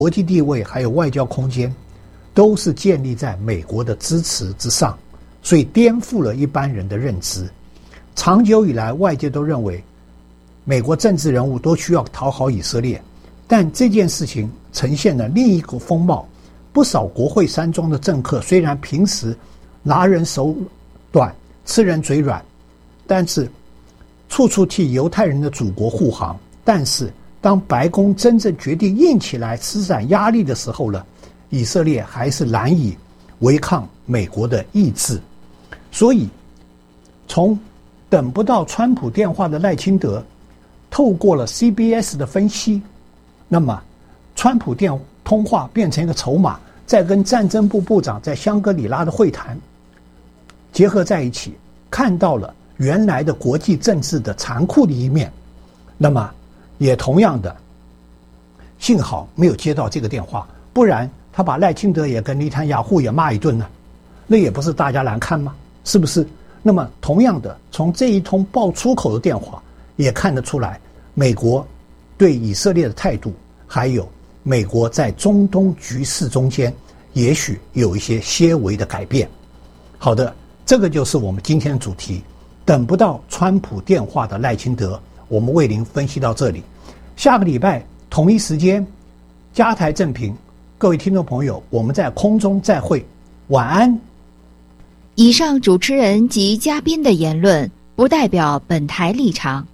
国际地位还有外交空间，都是建立在美国的支持之上，所以颠覆了一般人的认知。长久以来，外界都认为美国政治人物都需要讨好以色列，但这件事情呈现了另一个风貌。不少国会山庄的政客虽然平时拿人手短，吃人嘴软，但是处处替犹太人的祖国护航，但是当白宫真正决定硬起来施展压力的时候呢，以色列还是难以违抗美国的意志。所以从等不到川普电话的赖清德透过了 CBS 的分析，那么川普通话变成一个筹码，再跟战争部部长在香格里拉的会谈结合在一起，看到了原来的国际政治的残酷的一面。那么也同样的，幸好没有接到这个电话，不然他把赖清德也跟内塔尼亚胡也骂一顿呢，那也不是大家难看吗？是不是？那么同样的，从这一通爆出口的电话也看得出来，美国对以色列的态度，还有美国在中东局势中间也许有一些些微的改变。好的，这个就是我们今天的主题，等不到川普电话的赖清德，我们为您分析到这里。下个礼拜同一时间，加台正评，各位听众朋友，我们在空中再会，晚安。 以上主持人及嘉宾的言论不代表本台立场，